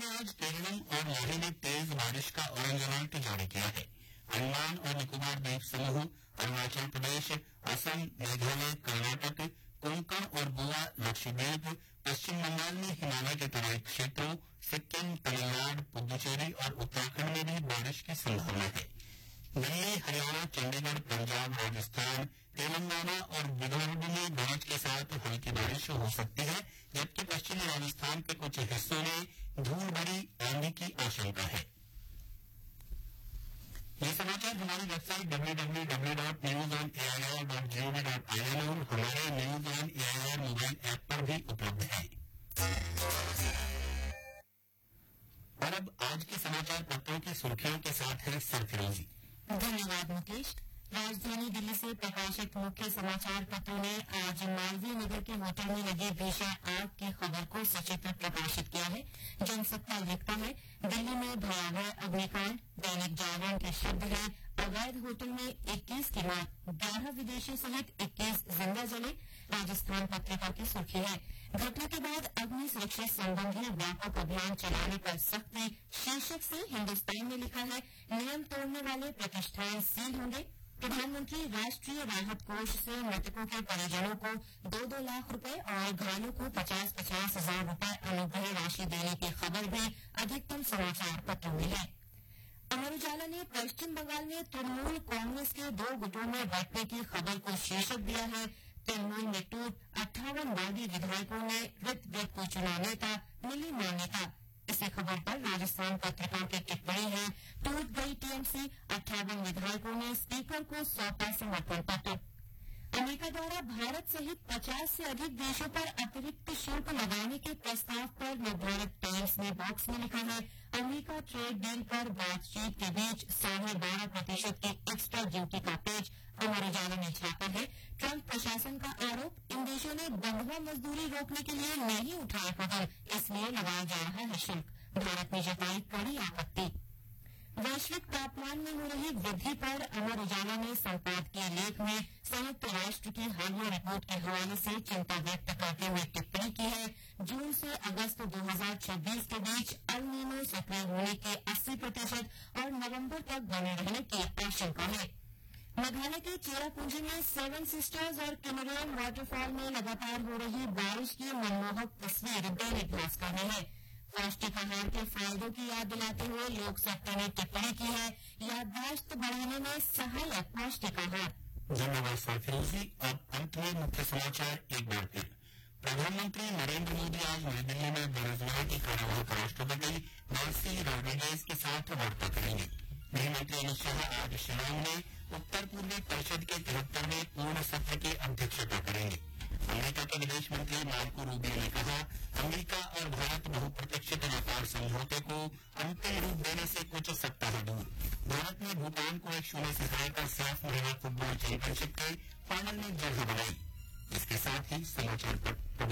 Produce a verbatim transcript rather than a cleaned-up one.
ने आज केरलम और माहे में तेज बारिश का ऑरेंज अलर्ट जारी किया है। अंडमान और निकोबार द्वीप समूह, अरुणाचल प्रदेश, असम, मेघालय, कर्नाटक, कोंकण और गोवा, लक्षद्वीप, पश्चिम बंगाल में हिमालय के तराई क्षेत्रों, सिक्किम, तमिलनाडु, पुडुचेरी और उत्तराखंड में भी बारिश की संभावना है। दिल्ली, हरियाणा, चंडीगढ़, पंजाब, राजस्थान, तेलंगाना और विदर्भ में गरज के साथ हल्की बारिश हो सकती है, जबकि पश्चिमी राजस्थान के कुछ हिस्सों में धूल भरी आंधी की आशंका है। ये समाचार हमारी website W W W dot news on A I R dot G O V dot I N और हमारे news on A I R mobile app पर भी उपलब्ध है। और अब आज के समाचार पत्रों की सुर्खियों के साथ है सरफरोजी। धन्यवाद मुकेश। राजधानी दिल्ली से प्रकाशित मुख्य समाचार पत्रों ने आज मालवीय नगर के होटल में लगी भीषण आग की खबर को सचित्र प्रकाशित किया है। जनसत्ता लिखता है, दिल्ली में भयावह अग्निकांड, दैनिक जागरण के शब्द है, अवैध होटल में इक्कीस की मौत, ग्यारह विदेशी सहित इक्कीस जिंदा जले। राजस्थान पत्रिका की सुर्खी है, घटना के बाद अग्नि सुरक्षा संबंधी व्यापक अभियान चलाने पर सख्ती। शीर्षक से हिन्दुस्तान ने लिखा है, नियम तोड़ने वाले प्रतिष्ठान सील होंगे। प्रधानमंत्री राष्ट्रीय राहत कोष से मृतकों के परिजनों को दो दो लाख रुपए और घायलों को पचास पचास हजार रुपए अनुग्रह राशि देने की खबर भी अधिकतम समाचार पत्रों में है। अमर उजाला ने पश्चिम बंगाल में तृणमूल कांग्रेस के दो गुटों में बंटने की खबर को शीर्षक दिया है, तृणमूल में टूट, अट्ठावन वादी विधायकों ने रित वित को चुना नेता, मिली मान्यता। इसी खबर पर राजस्थान पत्रिका की टिप्पणी है, टूट गई टीएमसी, अट्ठावन विधायकों ने स्पीकर को सौंपा समर्थन पत्र। अमेरिका द्वारा भारत सहित पचास से अधिक देशों पर अतिरिक्त शुल्क लगाने के प्रस्ताव पर निर्धारित टाइम्स ने बॉक्स में लिखा है, अमेरिका ट्रेड डील पर बातचीत के बीच साढ़े बारह प्रतिशत की एक्स्ट्रा ड्यूटी का पेज। अमर उजाला ने छापा है, ट्रंप प्रशासन का आरोप, इन देशों ने बंधुआ मजदूरी रोकने के लिए नहीं उठाए कदम, इसलिए लगाया जा रहा है शुल्क। भारत ने जताई कड़ी आपत्ति। वैश्विक तापमान में हो रही वृद्धि पर अमर उजाला ने संपादकीय लेख में संयुक्त राष्ट्र की हालिया रिपोर्ट के हवाले से चिंता व्यक्त करते हुए टिप्पणी की है, जून से अगस्त दो हजार छब्बीस के बीच अल नीनो सक्रिय होने के अस्सी प्रतिशत और नवंबर तक बने रहने की आशंका है। मेघालय के चेरापूंजी में सेवन सिस्टर्स और कैमरॉन वाटरफॉल में लगातार हो रही बारिश की मनमोहक तस्वीर दैनिक भास्कर में है। पौष्टिक आहार के फायदों की याद दिलाते हुए लोक सत्ता ने टिप्पणी की है, याददाश्त बढ़ाने में सहायक पौष्टिक आहार। धन्यवाद सरफरोजी। अब अंत में मुख्य समाचार एक बार फिर। प्रधानमंत्री नरेंद्र मोदी आज नई दिल्ली में वेनेजुएला की कार्यवाहक राष्ट्रपति डेल्सी रोड्रिगेज के साथ वार्ता करेंगे। गृहमंत्री अमित शाह आज शिलांग में उत्तर पूर्वी परिषद के तिहत्तरवें पूर्ण सत्र की अध्यक्षता करेंगे। अमेरिका के विदेश मंत्री मार्को रूबियो ने कहा, अमेरिका और भारत बहुप्रतीक्षित व्यापार समझौते को अंतिम रूप देने से कुछ सप्ताह दूर। भारत ने भूटान को एक शून्य से हराकर साफ महिला फुटबॉल चैंपियनशिप के फाइनल में जगह बनाई। इसके साथ ही समाचार पर